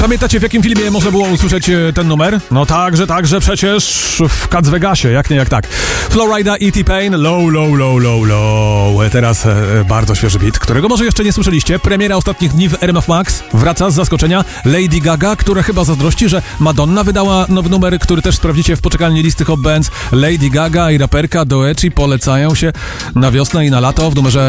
Pamiętacie, w jakim filmie można było usłyszeć ten numer? No także przecież w Cats Vegasie, jak nie jak tak. Flowrida i T-Pain, low. Teraz bardzo świeży beat, którego może jeszcze nie słyszeliście. Premiera ostatnich dni w RMF Max. Wraca z zaskoczenia Lady Gaga, która chyba zazdrości, że Madonna wydała nowy numer, który też sprawdzicie w poczekalni listy Hot Bands. Lady Gaga i raperka Doechii polecają się na wiosnę i na lato w numerze